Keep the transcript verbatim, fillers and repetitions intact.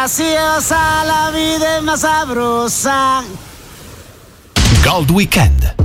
graciosa, la vida es más sabrosa. Gold Weekend.